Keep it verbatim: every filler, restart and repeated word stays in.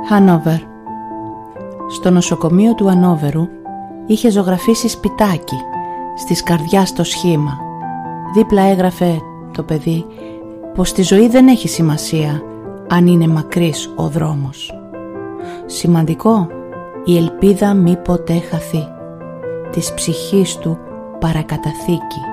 Χάνοβερ. Στο νοσοκομείο του Ανόβερου είχε ζωγραφίσει σπιτάκι στις καρδιάς το σχήμα. Δίπλα έγραφε το παιδί πως στη ζωή δεν έχει σημασία αν είναι μακρύς ο δρόμος. Σημαντικό η ελπίδα μη ποτέ χαθεί, της ψυχής του παρακαταθήκη.